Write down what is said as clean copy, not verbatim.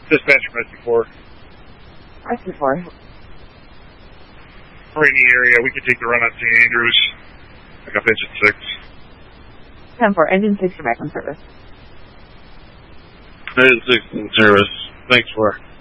Dispatcher, message 4. Message 4. We're in the area. We can take the run on St. Andrews. Pick up engine 6. 10-4. Engine 6, you're back on service. Engine 6 in service. Thanks, 4.